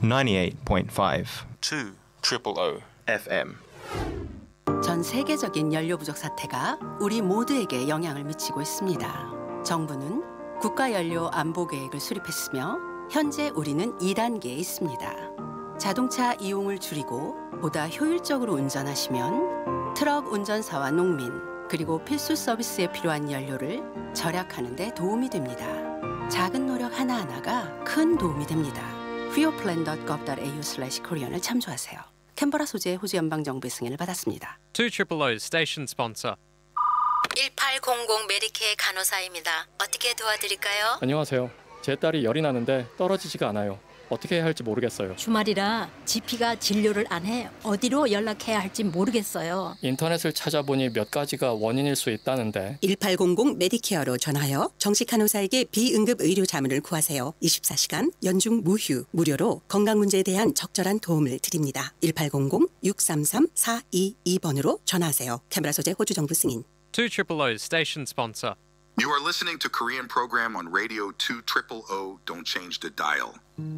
98.5 200 FM. 전 세계적인 연료 부족 사태가 우리 모두에게 영향을 미치고 있습니다. 정부는 국가연료 안보 계획을 수립했으며 현재 우리는 2단계에 있습니다. 자동차 이용을 줄이고 보다 효율적으로 운전하시면 트럭 운전사와 농민 그리고 필수 서비스에 필요한 연료를 절약하는 데 도움이 됩니다. 작은 노력 하나하나가 큰 도움이 됩니다. fuelplan.gov.au/korean을 참조하세요. 캔버라 소재 호주 연방정부의 승인을 받았습니다. 200 station sponsor. 1800 메디케어 간호사입니다. 어떻게 도와드릴까요? 안녕하세요. 제 딸이 열이 나는데 떨어지지가 않아요. 어떻게 해야 할지 모르겠어요. 주말이라 GP가 진료를 안 해. 어디로 연락해야 할지 모르겠어요. 인터넷을 찾아보니 몇 가지가 원인일 수 있다는데. 1800 메디케어로 전화하여 정식 간호사에게 비응급 의료 자문을 구하세요. 24시간 연중 무휴 무료로 건강 문제에 대한 적절한 도움을 드립니다. 1800-633-422번으로 전화하세요. 캔버라 소재 호주 정부 승인. 200 station sponsor. You are listening to Korean program on Radio 200. Don't change the dial.